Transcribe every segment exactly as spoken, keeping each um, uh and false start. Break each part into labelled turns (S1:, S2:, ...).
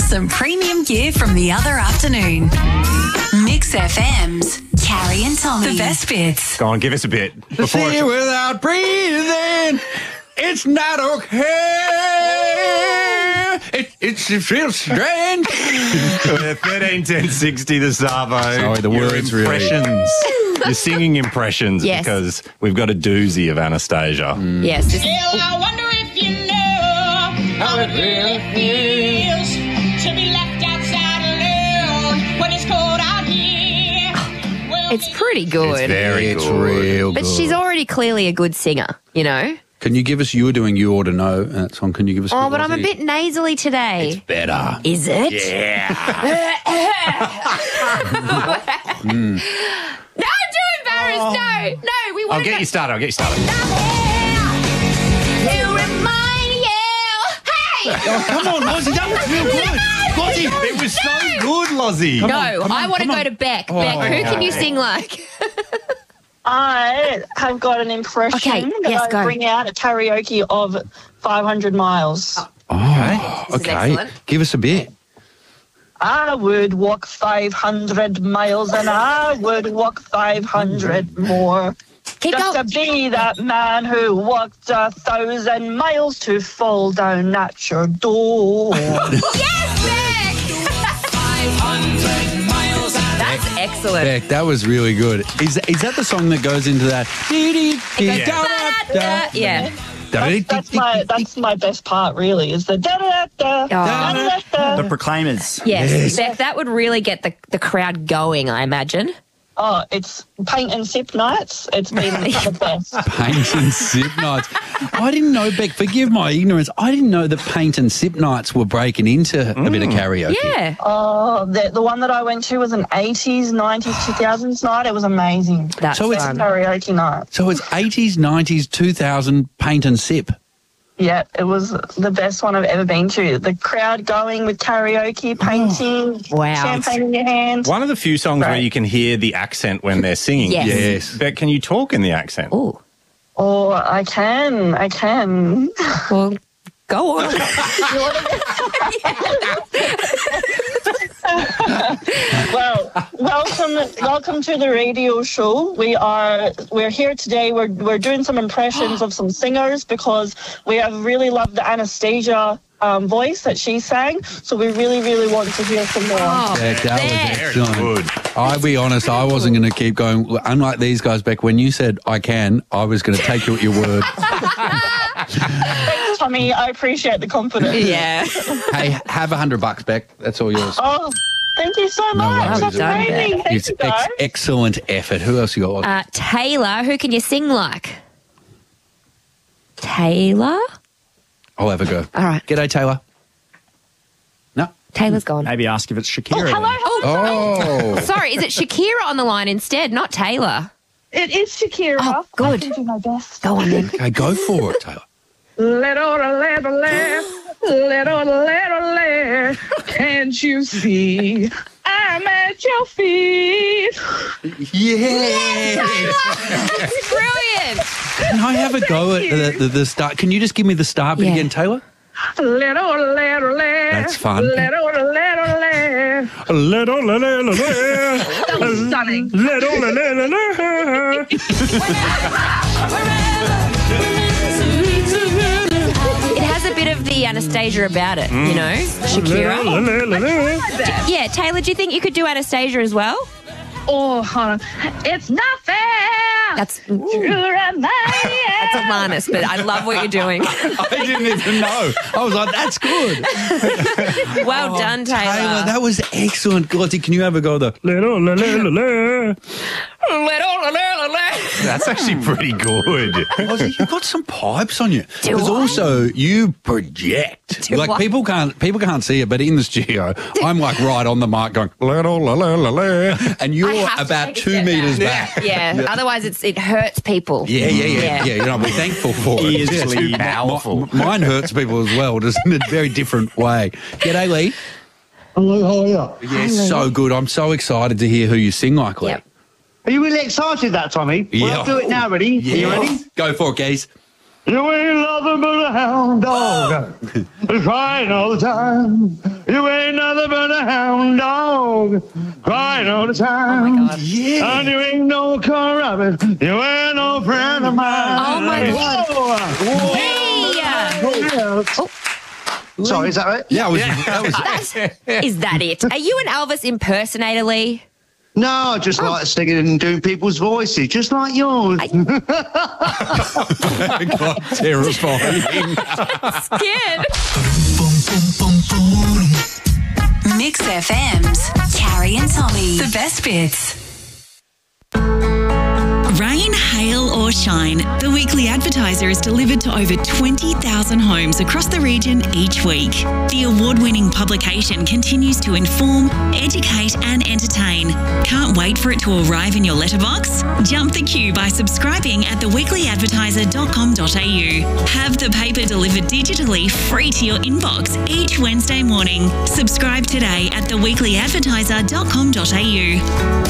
S1: some premium gear from the other afternoon. Mix F M's Carrie and Tommy. The best bits.
S2: Go on, give us a bit.
S3: To see without breathing, it's not okay. It, it's, it feels strange.
S2: thirteen ten sixty, the Savo.
S3: Sorry, the
S2: Your
S3: words really.
S2: impressions. You're singing impressions
S4: Yes.
S2: because we've got a doozy of Anastasia.
S3: Mm.
S4: Yes. This,
S5: I wonder if you know how it really feels to be left outside alone when it's cold out here. Well,
S4: it's pretty good.
S2: It's very
S3: It's
S2: good.
S3: real
S4: but
S3: good.
S4: she's already clearly a good singer, you know?
S3: Can you give us, you were doing You Ought to Know, and that song, can you give us a
S4: Oh,
S3: bit
S4: but I'm a
S3: Aussie?
S4: bit nasally today.
S3: It's better.
S4: Is it?
S3: Yeah.
S4: No, I'm too embarrassed. No, no, we want
S2: I'll
S4: to
S2: get
S4: go.
S2: you started. I'll get you started.
S4: To remind you. Hey!
S3: Oh, come on, Lozzie, that was real good. Lozzie,
S2: It was so good, Lozzie.
S4: No,
S3: come on,
S4: I want to
S3: come
S4: go
S3: on.
S4: to Beck.
S3: Oh,
S4: Beck, who can you
S2: okay.
S4: sing like?
S6: I have got an impression
S4: Okay,
S6: that
S4: yes,
S6: I
S4: go.
S6: bring out a karaoke of five hundred miles.
S3: Oh,
S4: This is
S3: okay.
S4: excellent.
S3: Give us a bit.
S6: I would walk five hundred miles and I would walk five hundred more.
S4: Keep
S6: Just
S4: going.
S6: to be that man who walked a thousand miles to fall down at your door.
S4: Yes, Beck! That's excellent.
S3: Beck, that was really good. Is is that the song that goes into that?
S4: Da-da-da. Yeah.
S6: That's, that's my that's my best part, really, is the da da da da da da.
S7: The Proclaimers.
S4: Yes,
S3: Yes.
S4: Beck, that would really get the, the crowd going, I imagine.
S6: Oh, it's paint and sip nights. It's been the best.
S3: Paint and sip nights. I didn't know, Beck, forgive my ignorance, I didn't know that paint and sip nights were breaking into a bit of karaoke.
S4: Yeah.
S6: Oh, the, the one that I went to was an eighties, nineties, two thousands night. It was amazing.
S4: That's
S3: So it's-
S4: fun.
S6: Karaoke night.
S3: So it's eighties, nineties, two thousand paint and sip.
S6: Yeah, it was the best one I've ever been to. The crowd going with karaoke, painting,
S4: Wow.
S6: champagne in your hand.
S2: One of the few songs where
S6: Right.
S2: you can hear the accent when they're singing.
S4: Yes.
S3: Yes.
S2: But can you talk in the accent?
S4: Oh,
S6: Oh, I can, I can.
S4: well, go on.
S6: Well, welcome, welcome to the radio show. We are we're here today. We're we're doing some impressions of some singers because we have really loved the Anastasia um, voice that she sang. So we really, really want to hear some more.
S4: Oh,
S3: Beck, that
S4: Beck.
S3: was
S2: Very
S3: excellent.
S2: good.
S3: I'll be honest, I wasn't going to keep going. Unlike these guys, Beck, when you said I can, I was going to take you at your word.
S6: Thanks, Tommy. I appreciate the confidence.
S4: Yeah.
S3: Hey, have a hundred bucks, Beck. That's all yours.
S6: Oh, thank you so much.
S3: worries.
S6: That's
S4: Well done,
S6: amazing. Thank
S3: It's
S6: you, guys.
S3: ex- excellent effort. Who else you got?
S4: Uh, Taylor, who can you sing like? Taylor?
S3: I'll have a go.
S4: All right.
S3: G'day, Taylor. No.
S4: Taylor's gone.
S7: Maybe ask if it's Shakira.
S6: Hello.
S4: Oh,
S3: Oh.
S4: sorry. Is it Shakira on the line instead, not Taylor?
S6: It is Shakira.
S4: Oh, good.
S6: I can do my best.
S4: Go on then.
S3: Okay, go for it, Taylor.
S8: Little, little, little, little, little, can't you see? I'm at your feet.
S3: Yeah.
S4: Brilliant.
S3: Can I have a go at the, the, the start? Can you just give me the start bit
S4: Yeah.
S3: again, Taylor?
S8: Little, little,
S3: That's fun.
S8: Little, little, little.
S2: Little, little, little,
S8: That was stunning.
S2: little, little,
S4: It has a bit of the Anastasia about it, you know? Shakira. Yeah, Taylor, do you think you could do Anastasia as well?
S8: Oh, hold on. It's not fair.
S4: That's
S8: You're a man.
S4: that's a minus, but I love what you're doing.
S3: I didn't even know. I was like, that's good.
S4: Well done, Taylor.
S3: Taylor, that was excellent. Glotty, can you have a go at the
S2: little, little, little.
S4: Little-
S2: That's actually pretty good.
S3: Ozzy, you've got some pipes on you.
S4: Do
S3: Because
S4: I?
S3: also you project.
S4: Do
S3: like
S4: I?
S3: people can't people can't see it, but in the studio, I'm like right on the mic going little, little, little, and
S4: I
S3: you're
S4: have to
S3: about
S4: take a
S3: two
S4: step
S3: meters
S4: back.
S3: back.
S4: Yeah, otherwise it's it hurts people.
S3: Yeah, yeah, yeah,
S4: Yeah.
S3: yeah. You know, we're thankful for it.
S7: Ears
S3: Yeah,
S7: too
S3: mi-
S2: powerful.
S3: mi- Mine hurts people as well, just in a very different way. G'day, Lee.
S9: Hello, how are you?
S3: Yeah, so good. I'm so excited to hear who you sing like, Lee.
S4: Yep.
S9: Are you really excited that, Tommy? Well,
S3: Yeah.
S9: I'll do it now, ready? Are you
S3: Yeah.
S9: ready?
S3: Go for it, Gaze.
S9: You ain't nothing but a hound dog. Crying all the time. You ain't nothing but a hound dog. Crying all the time.
S4: Oh, my God.
S3: Yeah.
S9: And you ain't no car rabbit. You ain't no friend of mine.
S4: Oh, my God.
S9: Whoa.
S4: Hey!
S9: Sorry, is that right?
S3: Yeah, it was, that was
S4: That's, is that it? Are you an Elvis impersonator, Lee?
S9: No, I just like singing and doing people's voices, just like yours.
S3: God, terrifying.
S4: Scared.
S1: Mix F M's Carrie and Tommy. The best bits.
S10: Rain, hail or shine, The Weekly Advertiser is delivered to over twenty thousand homes across the region each week. The award-winning publication continues to inform, educate and entertain. Can't wait for it to arrive in your letterbox? Jump the queue by subscribing at the weekly advertiser dot com dot a u. Have the paper delivered digitally free to your inbox each Wednesday morning. Subscribe today at the weekly advertiser dot com dot a u.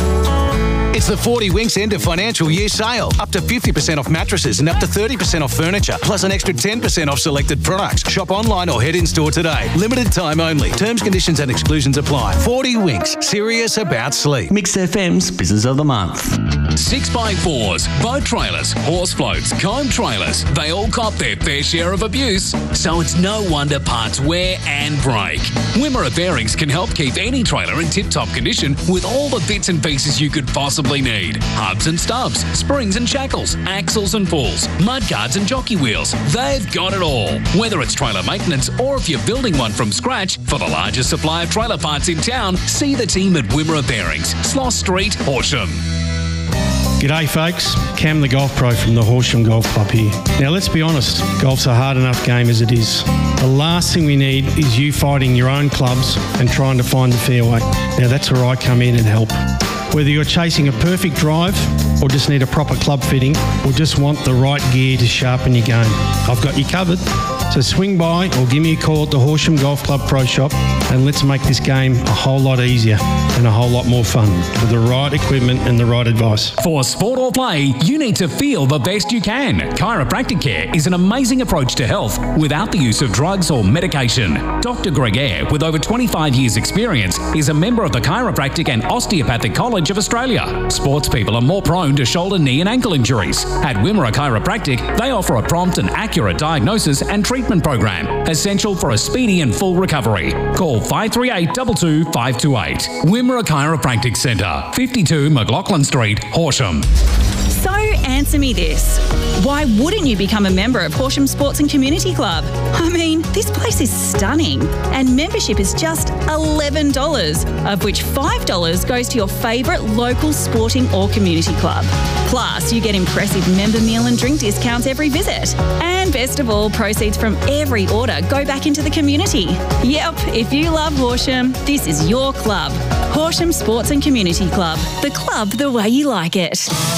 S11: It's the forty Winks end of financial year sale. Up to fifty percent off mattresses and up to thirty percent off furniture, plus an extra ten percent off selected products. Shop online or head in store today. Limited time only. Terms, conditions and exclusions apply. forty Winks. Serious about sleep.
S12: Mix F M's Business of the Month.
S13: six by fours, boat trailers, horse floats, comb trailers. They all cop their fair share of abuse. So it's no wonder parts wear and break. Wimmera Bearings can help keep any trailer in tip-top condition with all the bits and pieces you could possibly need. Hubs and stubs, springs and shackles, axles and pulls, mudguards and jockey wheels. They've got it all. Whether it's trailer maintenance or if you're building one from scratch, for the largest supply of trailer parts in town, see the team at Wimmera Bearings, Sloss Street, Horsham.
S14: G'day folks, Cam the Golf Pro from the Horsham Golf Club here. Now let's be honest, golf's a hard enough game as it is. The last thing we need is you fighting your own clubs and trying to find the fairway. Now that's where I come in and help. Whether you're chasing a perfect drive or just need a proper club fitting or just want the right gear to sharpen your game, I've got you covered. So swing by or give me a call at the Horsham Golf Club Pro Shop and let's make this game a whole lot easier and a whole lot more fun with the right equipment and the right advice.
S13: For sport or play, you need to feel the best you can. Chiropractic care is an amazing approach to health without the use of drugs or medication. Doctor Greg Eyre, with over twenty-five years experience, is a member of the Chiropractic and Osteopathic College of Australia. Sports people are more prone to shoulder, knee and ankle injuries. At Wimmera Chiropractic, they offer a prompt and accurate diagnosis and treatment program, essential for a speedy and full recovery. Call five three eight, two two five two eight. Wimmera Chiropractic Centre, fifty-two McLaughlin Street, Horsham.
S10: So answer me this. Why wouldn't you become a member of Horsham Sports and Community Club? I mean, this place is stunning and membership is just eleven dollars, of which five dollars goes to your favourite local sporting or community club. Plus, you get impressive member meal and drink discounts every visit. And best of all, proceeds from every order go back into the community. Yep, if you love Horsham, this is your club. Horsham Sports and Community Club. The club the way you like it.